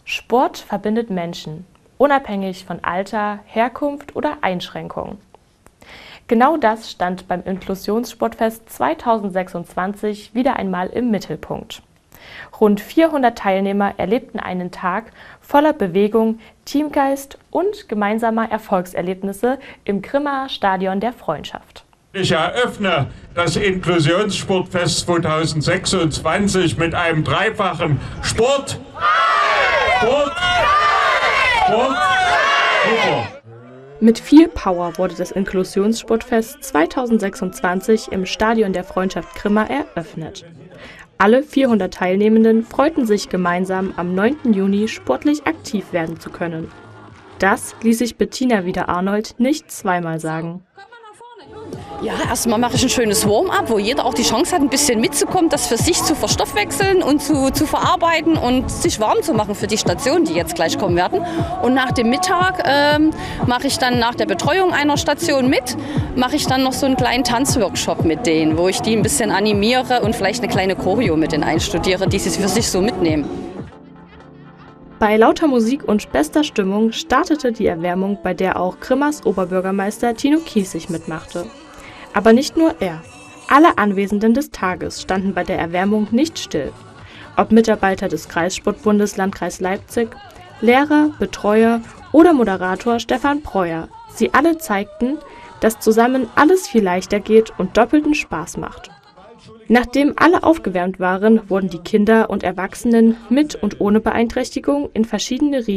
Sport verbindet Menschen, unabhängig von Alter, Herkunft oder Einschränkungen. Genau das stand beim Inklusionssportfest 2026 wieder einmal im Mittelpunkt. Rund 400 Teilnehmer erlebten einen Tag voller Bewegung, Teamgeist und gemeinsamer Erfolgserlebnisse im Grimmaer Stadion der Freundschaft. Ich eröffne das Inklusionssportfest 2026 mit einem dreifachen Sport. Sport. Super. Mit viel Power wurde das Inklusionssportfest 2026 im Stadion der Freundschaft Grimma eröffnet. Alle 400 Teilnehmenden freuten sich gemeinsam, am 9. Juni sportlich aktiv werden zu können. Das ließ sich Bettina Wieder-Arnold nicht zweimal sagen. Ja, erstmal mache ich ein schönes Warm-up, wo jeder auch die Chance hat, ein bisschen mitzukommen, das für sich zu verstoffwechseln und zu verarbeiten und sich warm zu machen für die Stationen, die jetzt gleich kommen werden. Und nach dem Mittag mache ich dann nach der Betreuung einer Station mache ich dann noch so einen kleinen Tanzworkshop mit denen, wo ich die ein bisschen animiere und vielleicht eine kleine Choreo mit denen einstudiere, die sie für sich so mitnehmen. Bei lauter Musik und bester Stimmung startete die Erwärmung, bei der auch Grimmas Oberbürgermeister Tino Kiessig mitmachte. Aber nicht nur er. Alle Anwesenden des Tages standen bei der Erwärmung nicht still. Ob Mitarbeiter des Kreissportbundes Landkreis Leipzig, Lehrer, Betreuer oder Moderator Stefan Breuer, sie alle zeigten, dass zusammen alles viel leichter geht und doppelten Spaß macht. Nachdem alle aufgewärmt waren, wurden die Kinder und Erwachsenen mit und ohne Beeinträchtigung in verschiedene